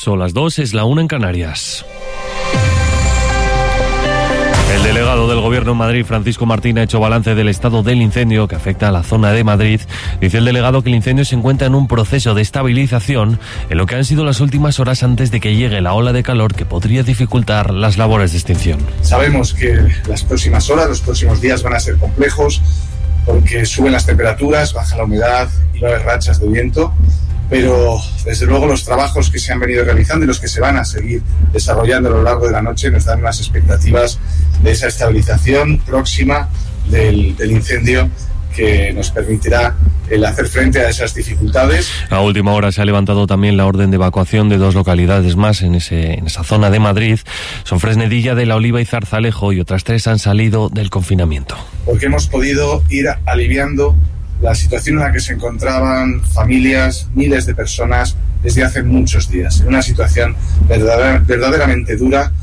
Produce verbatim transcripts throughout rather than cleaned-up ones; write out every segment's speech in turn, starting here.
Son las dos, es la una en Canarias. El delegado del Gobierno en Madrid, Francisco Martín, ha hecho balance del estado del incendio que afecta a la zona de Madrid. Dice el delegado que el incendio se encuentra en un proceso de estabilización en lo que han sido las últimas horas antes de que llegue la ola de calor que podría dificultar las labores de extinción. Sabemos que las próximas horas, los próximos días van a ser complejos porque suben las temperaturas, baja la humedad y va a haber rachas de viento. Pero desde luego los trabajos que se han venido realizando y los que se van a seguir desarrollando a lo largo de la noche nos dan unas expectativas de esa estabilización próxima del, del incendio que nos permitirá el hacer frente a esas dificultades. A última hora se ha levantado también la orden de evacuación de dos localidades más en, ese, en esa zona de Madrid. Son Fresnedilla de la Oliva y Zarzalejo, y otras tres han salido del confinamiento. Porque hemos podido ir aliviando la situación en la que se encontraban familias, miles de personas desde hace muchos días, en una situación verdadera, verdaderamente dura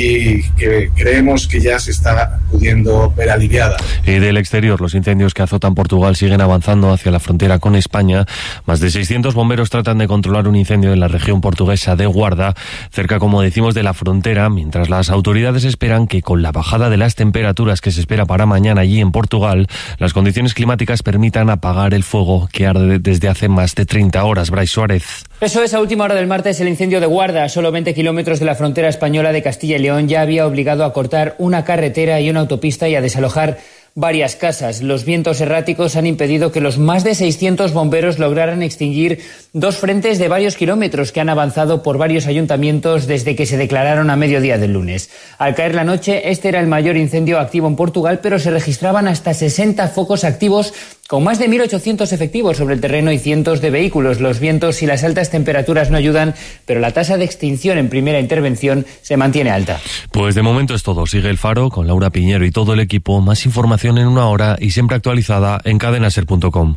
y que creemos que ya se está pudiendo ver aliviada. Y del exterior, los incendios que azotan Portugal siguen avanzando hacia la frontera con España. Más de seiscientos bomberos tratan de controlar un incendio en la región portuguesa de Guarda, cerca, como decimos, de la frontera, mientras las autoridades esperan que con la bajada de las temperaturas que se espera para mañana allí en Portugal, las condiciones climáticas permitan apagar el fuego que arde desde hace más de treinta horas. Brais Suárez. Eso es, a última hora del martes el incendio de Guarda, a solo veinte kilómetros de la frontera española de Castilla y León, ya había obligado a cortar una carretera y una autopista y a desalojar varias casas. Los vientos erráticos han impedido que los más de seiscientos bomberos lograran extinguir dos frentes de varios kilómetros que han avanzado por varios ayuntamientos desde que se declararon a mediodía del lunes. Al caer la noche, este era el mayor incendio activo en Portugal, pero se registraban hasta sesenta focos activos con más de mil ochocientos efectivos sobre el terreno y cientos de vehículos. Los vientos y las altas temperaturas no ayudan, pero la tasa de extinción en primera intervención se mantiene alta. Pues de momento es todo. Sigue El Faro con Laura Piñero y todo el equipo. Más información en una hora y siempre actualizada en cadena ser punto com.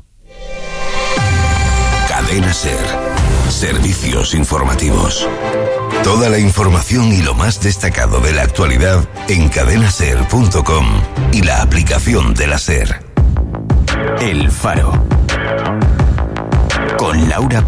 Cadena Ser. Servicios informativos. Toda la información y lo más destacado de la actualidad en cadena ser punto com y la aplicación de la Ser. El Faro. Con Laura Piñero.